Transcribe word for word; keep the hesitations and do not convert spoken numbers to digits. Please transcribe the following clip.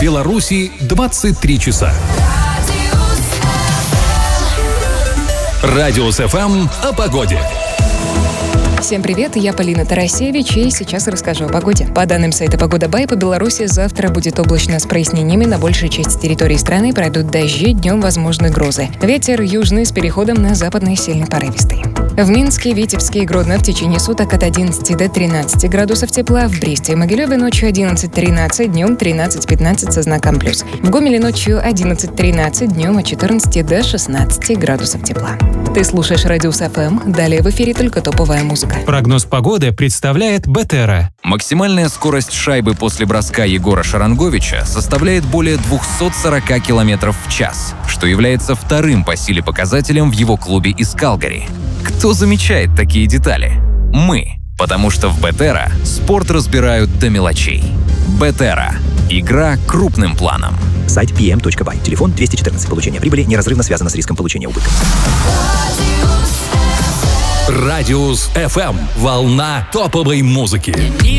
Беларуси двадцать три часа. Радиус эф эм о погоде. Всем привет, я Полина Тарасевич, и сейчас расскажу о погоде. По данным сайта «Погода Бай», по Беларуси завтра будет облачно с прояснениями. На большей части территории страны пройдут дожди, днем возможны грозы. Ветер южный с переходом на западный сильно порывистый. В Минске, Витебске и Гродно в течение суток от одиннадцати до тринадцати градусов тепла. В Бресте и Могилеве ночью одиннадцать-тринадцать, днем тринадцать-пятнадцать со знаком плюс. В Гомеле ночью одиннадцать-тринадцать, днем от четырнадцати до шестнадцати градусов тепла. Ты слушаешь Радиус эф эм, далее в эфире только топовая музыка. Прогноз погоды представляет Бетера. Максимальная скорость шайбы после броска Егора Шаранговича составляет более двухсот сорока километров в час, что является вторым по силе показателем в его клубе из Калгари. Кто замечает такие детали? Мы. Потому что в Бетера спорт разбирают до мелочей. Бетера. Игра крупным планом. Сайт пи эм точка бай. Телефон двести четырнадцать. Получение прибыли неразрывно связано с риском получения убытков. Радиус эф эм. Волна топовой музыки.